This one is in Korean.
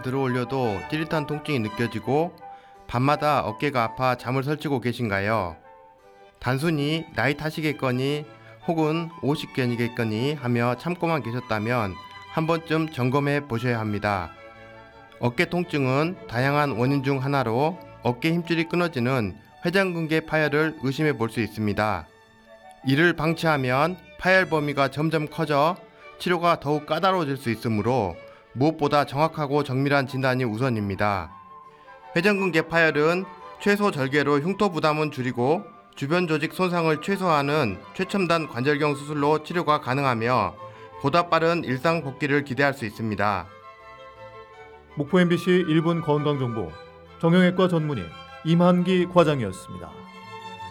들어 올려도 찌릿한 통증이 느껴지고 밤마다 어깨가 아파 잠을 설치고 계신가요? 단순히 나이 탓이겠거니 혹은 오십견이겠거니 하며 참고만 계셨다면 한 번쯤 점검해 보셔야 합니다. 어깨 통증은 다양한 원인 중 하나로 어깨 힘줄이 끊어지는 회전근개 파열을 의심해 볼 수 있습니다. 이를 방치하면 파열 범위가 점점 커져 치료가 더욱 까다로워질 수 있으므로 무엇보다 정확하고 정밀한 진단이 우선입니다. 회전근개 파열은 최소 절개로 흉터 부담은 줄이고 주변 조직 손상을 최소화하는 최첨단 관절경 수술로 치료가 가능하며 보다 빠른 일상 복귀를 기대할 수 있습니다. 목포 MBC 1분 건강정보 정형외과 전문의 임한기 과장이었습니다.